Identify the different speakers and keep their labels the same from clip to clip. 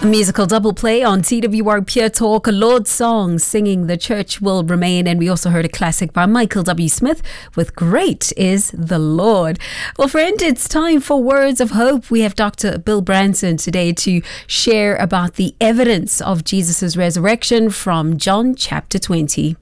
Speaker 1: A musical double play on TWR Pure Talk, a Lord's song singing The Church Will Remain, and we also heard a classic by Michael W. Smith with Great is the Lord. Well, friend, it's time for Words of Hope. We have Dr. Bill Branson today to share about the evidence of Jesus' resurrection from John chapter 20.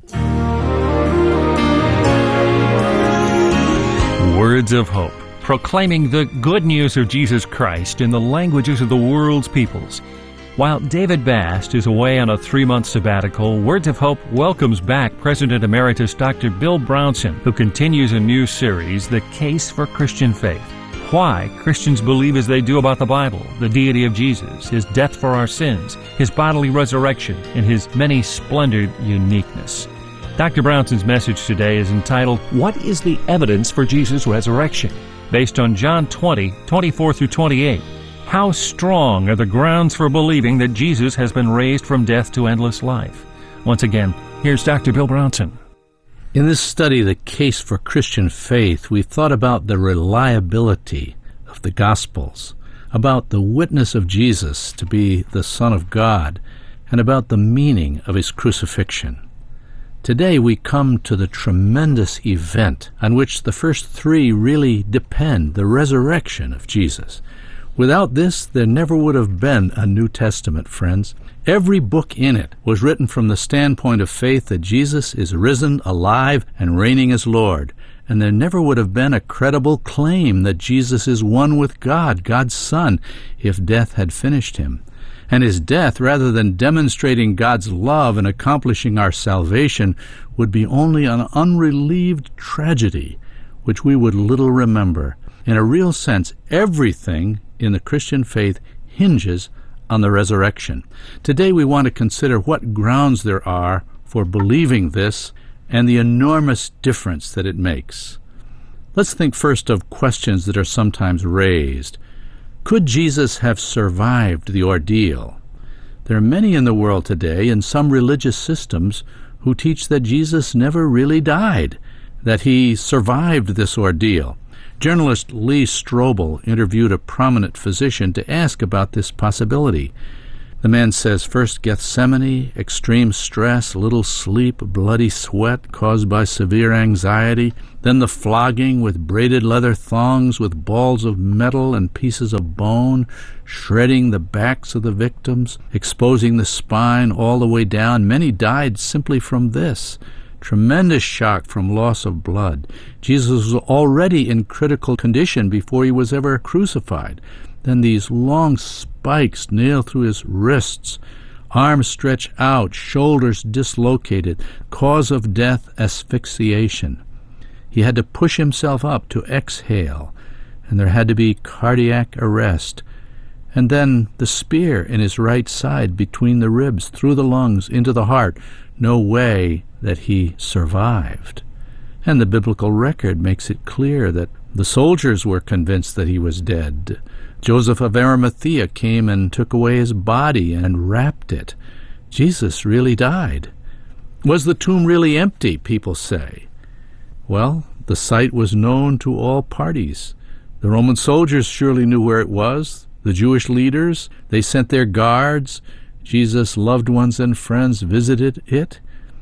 Speaker 2: Words of Hope, proclaiming the good news of Jesus Christ in the languages of the world's peoples. While David Bast is away on a 3-month sabbatical, Words of Hope welcomes back President Emeritus Dr. Bill Branson, who continues a new series, The Case for Christian Faith. Why Christians believe as they do about the Bible, the deity of Jesus, His death for our sins, His bodily resurrection, and His many splendored uniqueness. Dr. Branson's message today is entitled, What is the Evidence for Jesus' Resurrection? Based on John 20, 24 through 28. How strong are the grounds for believing that Jesus has been raised from death to endless life? Once again, here's Dr. Bill Branson.
Speaker 3: In this study, The Case for Christian Faith, we've thought about the reliability of the Gospels, about the witness of Jesus to be the Son of God, and about the meaning of His crucifixion. Today we come to the tremendous event on which the first three really depend, the resurrection of Jesus. Without this, there never would have been a New Testament, friends. Every book in it was written from the standpoint of faith that Jesus is risen, alive, and reigning as Lord. And there never would have been a credible claim that Jesus is one with God, God's Son, if death had finished Him. And His death, rather than demonstrating God's love and accomplishing our salvation, would be only an unrelieved tragedy, which we would little remember. In a real sense, everything in the Christian faith hinges on the resurrection. Today we want to consider what grounds there are for believing this and the enormous difference that it makes. Let's think first of questions that are sometimes raised. Could Jesus have survived the ordeal? There are many in the world today, in some religious systems, who teach that Jesus never really died, that He survived this ordeal. Journalist Lee Strobel interviewed a prominent physician to ask about this possibility. The man says, first Gethsemane, extreme stress, little sleep, bloody sweat caused by severe anxiety, then the flogging with braided leather thongs with balls of metal and pieces of bone, shredding the backs of the victims, exposing the spine all the way down. Many died simply from this. Tremendous shock from loss of blood. Jesus was already in critical condition before He was ever crucified. Then these long spikes nailed through His wrists, arms stretched out, shoulders dislocated, cause of death, asphyxiation. He had to push Himself up to exhale, and there had to be cardiac arrest. And then the spear in His right side between the ribs, through the lungs, into the heart. No way that He survived. And the biblical record makes it clear that the soldiers were convinced that He was dead. Joseph of Arimathea came and took away His body and wrapped it. Jesus really died. Was the tomb really empty, people say? Well, the site was known to all parties. The Roman soldiers surely knew where it was. The Jewish leaders, they sent their guards. Jesus' loved ones and friends visited it.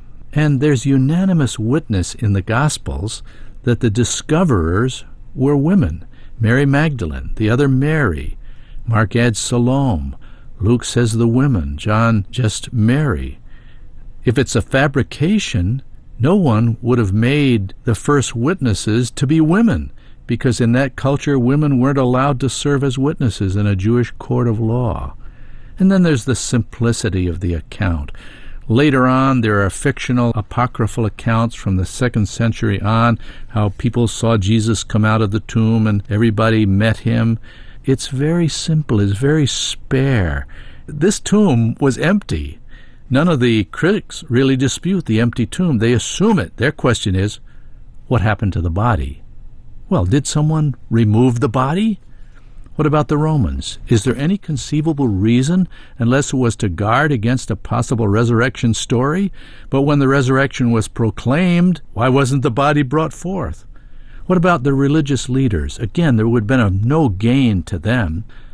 Speaker 3: And there's unanimous witness in the Gospels that the discoverers were women. Mary Magdalene, the other Mary. Mark adds Salome. Luke says the women. John just Mary. If it's a fabrication, no one would have made the first witnesses to be women, because in that culture women weren't allowed to serve as witnesses in a Jewish court of law. And then there's the simplicity of the account. Later on, there are fictional apocryphal accounts from the 2nd century on how people saw Jesus come out of the tomb and everybody met Him. It's very simple. It's very spare. This tomb was empty. None of the critics really dispute the empty tomb. They assume it. Their question is, what happened to the body? Well, did someone remove the body? What about the Romans? Is there any conceivable reason, unless it was to guard against a possible resurrection story? But when the resurrection was proclaimed, why wasn't the body brought forth? What about the religious leaders? Again, there would have been no gain to them.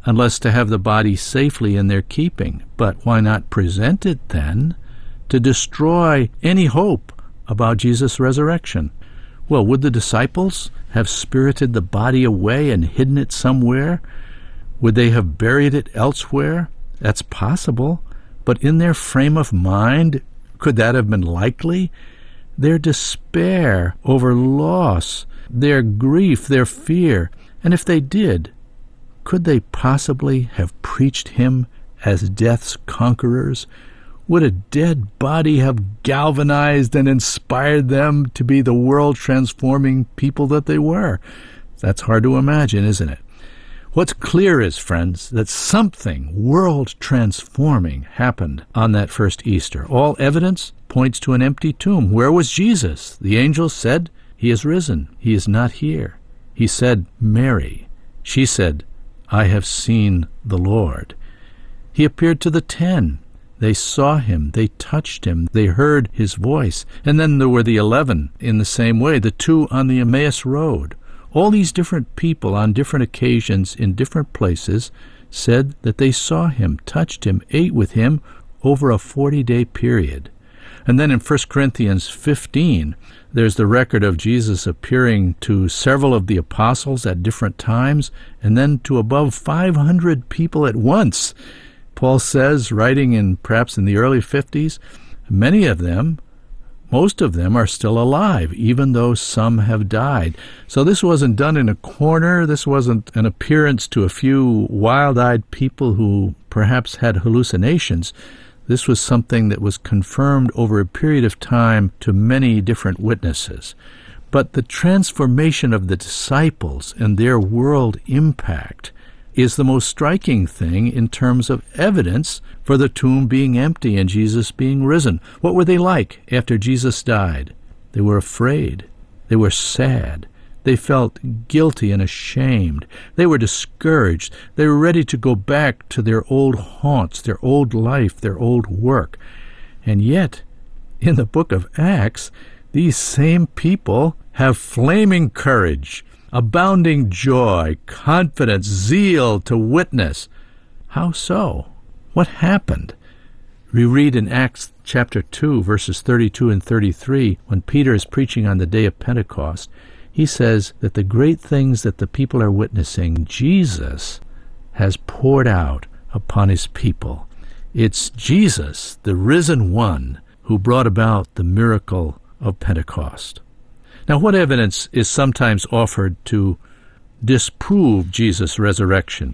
Speaker 3: unless to have the body safely in their keeping. But why not present it then to destroy any hope about Jesus' resurrection? Well, would the disciples have spirited the body away and hidden it somewhere? Would they have buried it elsewhere? That's possible. But in their frame of mind, could that have been likely? Their despair over loss, their grief, their fear, and if they did, could they possibly have preached him as death's conquerors? Would a dead body have galvanized and inspired them to be the world-transforming people that they were? That's hard to imagine, isn't it? What's clear is, friends, that something world-transforming happened on that first Easter. All evidence points to an empty tomb. Where was Jesus? The angel said, "He is risen. He is not here." He said, "Mary." She said, "I have seen the Lord." He appeared to the 10. They saw him, they touched him, they heard his voice. And then there were the 11 in the same way, the 2 on the Emmaus Road. All these different people on different occasions in different places said that they saw him, touched him, ate with him over a 40-day period. And then in 1 Corinthians 15, there's the record of Jesus appearing to several of the apostles at different times, and then to above 500 people at once. Paul says, writing perhaps in the early 50s, many of them, most of them are still alive, even though some have died. So this wasn't done in a corner. This wasn't an appearance to a few wild-eyed people who perhaps had hallucinations. This was something that was confirmed over a period of time to many different witnesses. But the transformation of the disciples and their world impact is the most striking thing in terms of evidence for the tomb being empty and Jesus being risen. What were they like after Jesus died? They were afraid. They were sad. They felt guilty and ashamed. They were discouraged. They were ready to go back to their old haunts, their old life, their old work. And yet, in the book of Acts, these same people have flaming courage, abounding joy, confidence, zeal to witness. How so? What happened? We read in Acts chapter 2, verses 32 and 33, when Peter is preaching on the day of Pentecost, he says that the great things that the people are witnessing, Jesus has poured out upon his people. It's Jesus, the risen one, who brought about the miracle of Pentecost. Now, what evidence is sometimes offered to disprove Jesus' resurrection?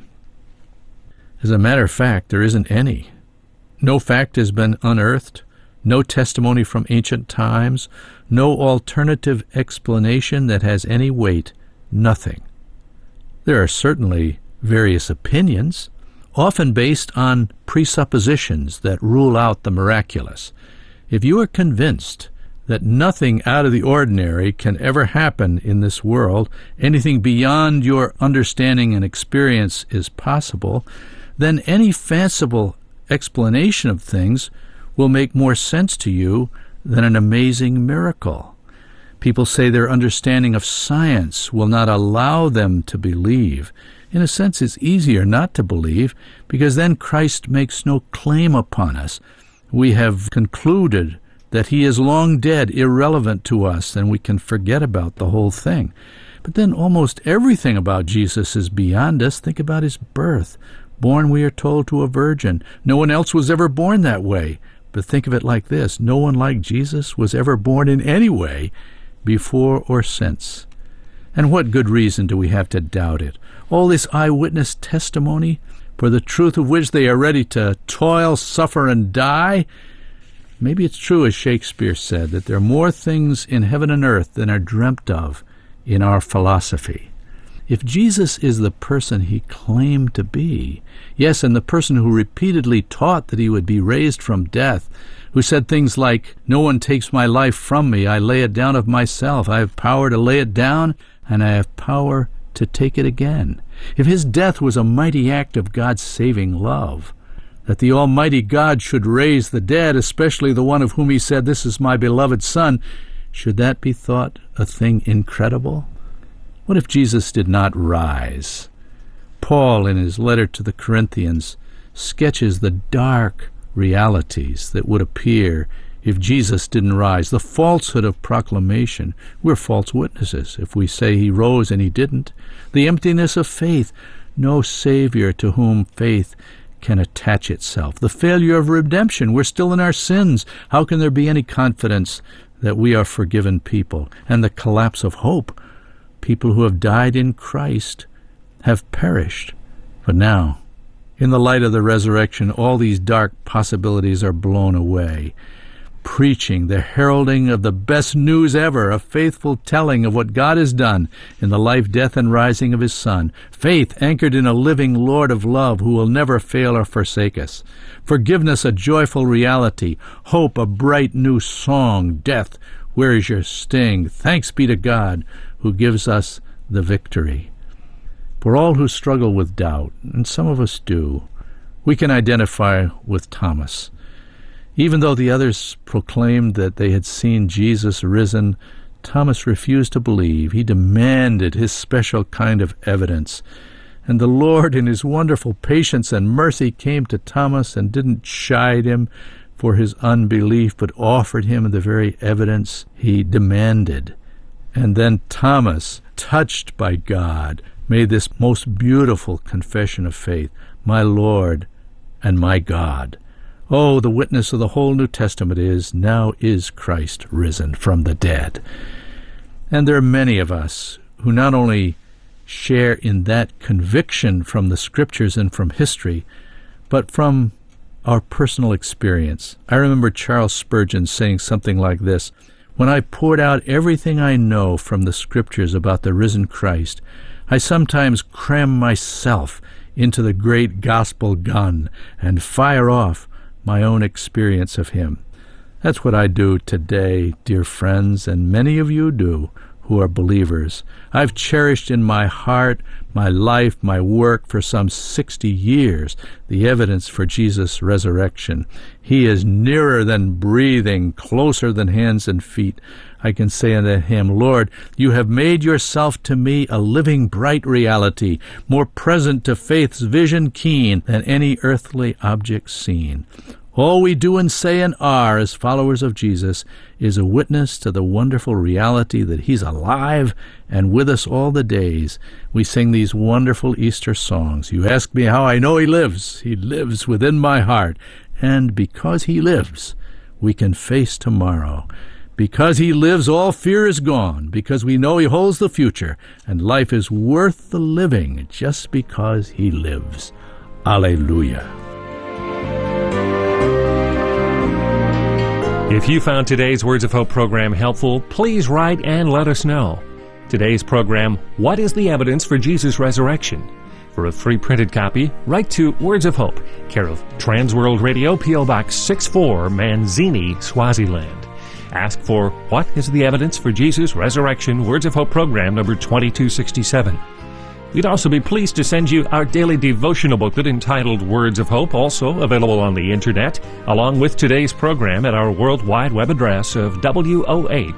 Speaker 3: As a matter of fact, there isn't any. No fact has been unearthed, no testimony from ancient times, no alternative explanation that has any weight, nothing. There are certainly various opinions, often based on presuppositions that rule out the miraculous. If you are convinced that nothing out of the ordinary can ever happen in this world, anything beyond your understanding and experience is possible, then any fanciful explanation of things will make more sense to you than an amazing miracle. People say their understanding of science will not allow them to believe. In a sense, it's easier not to believe, because then Christ makes no claim upon us. We have concluded that he is long dead, irrelevant to us, and we can forget about the whole thing. But then almost everything about Jesus is beyond us. Think about his birth. Born, we are told, to a virgin. No one else was ever born that way. But think of it like this: no one like Jesus was ever born in any way, before or since. And what good reason do we have to doubt it? All this eyewitness testimony, for the truth of which they are ready to toil, suffer, and die. Maybe it's true, as Shakespeare said, that there are more things in heaven and earth than are dreamt of in our philosophy. If Jesus is the person he claimed to be, yes, and the person who repeatedly taught that he would be raised from death, who said things like, "No one takes my life from me, I lay it down of myself. I have power to lay it down, and I have power to take it again." If his death was a mighty act of God's saving love, that the Almighty God should raise the dead, especially the one of whom he said, "This is my beloved Son," should that be thought a thing incredible? What if Jesus did not rise, Paul, in his letter to the Corinthians, sketches the dark realities that would appear if Jesus didn't rise. The falsehood of proclamation. We're false witnesses if we say he rose and he didn't. The emptiness of faith. No Savior to whom faith can attach itself. The failure of redemption. We're still in our sins. How can there be any confidence that we are forgiven people? And the collapse of hope. People who have died in Christ have perished. But now, in the light of the resurrection, all these dark possibilities are blown away. Preaching, the heralding of the best news ever, a faithful telling of what God has done in the life, death, and rising of his Son. Faith anchored in a living Lord of love who will never fail or forsake us. Forgiveness, a joyful reality. Hope, a bright new song. Death, where is your sting? Thanks be to God who gives us the victory. For all who struggle with doubt, and some of us do, we can identify with Thomas. Even though the others proclaimed that they had seen Jesus risen, Thomas refused to believe. He demanded his special kind of evidence. And the Lord, in his wonderful patience and mercy, came to Thomas and didn't chide him for his unbelief, but offered him the very evidence he demanded. And then Thomas, touched by God, made this most beautiful confession of faith, my Lord and my God. Oh, the witness of the whole New Testament is, now is Christ risen from the dead. And there are many of us who not only share in that conviction from the Scriptures and from history, but from our personal experience. I remember Charles Spurgeon saying something like this: when I poured out everything I know from the Scriptures about the risen Christ, I sometimes cram myself into the great gospel gun and fire off my own experience of him. That's what I do today, dear friends, and many of you do who are believers. I've cherished in my heart, my life, my work for some 60 years the evidence for Jesus' resurrection. He is nearer than breathing, closer than hands and feet. I can say unto him, Lord, you have made yourself to me a living, bright reality, more present to faith's vision keen than any earthly object seen. All we do and say and are as followers of Jesus is a witness to the wonderful reality that he's alive and with us all the days. We sing these wonderful Easter songs. You ask me how I know he lives. He lives within my heart. And because he lives, we can face tomorrow. Because he lives, all fear is gone, because we know he holds the future, and life is worth the living just because he lives. Alleluia.
Speaker 2: If you found today's Words of Hope program helpful, please write and let us know. Today's program, What is the Evidence for Jesus' Resurrection? For a free printed copy, write to Words of Hope, care of Transworld Radio, P.O. Box 64, Manzini, Swaziland. Ask for What is the Evidence for Jesus' Resurrection? Words of Hope program number 2267. We'd also be pleased to send you our daily devotional booklet entitled Words of Hope, also available on the Internet, along with today's program at our World Wide Web address of woh.org.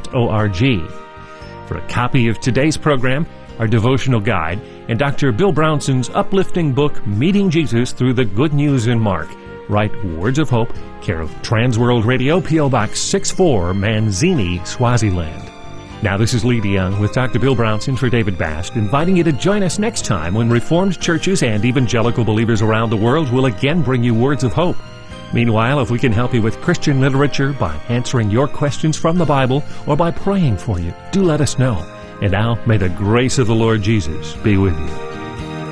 Speaker 2: For a copy of today's program, our devotional guide, and Dr. Bill Brownson's uplifting book, Meeting Jesus Through the Good News in Mark, write Words of Hope, care of Transworld Radio, P.O. Box 64, Manzini, Swaziland. Now this is Lee DeYoung with Dr. Bill Brownson for David Bast, inviting you to join us next time when Reformed churches and evangelical believers around the world will again bring you Words of Hope. Meanwhile, if we can help you with Christian literature by answering your questions from the Bible or by praying for you, do let us know. And now, may the grace of the Lord Jesus be with you.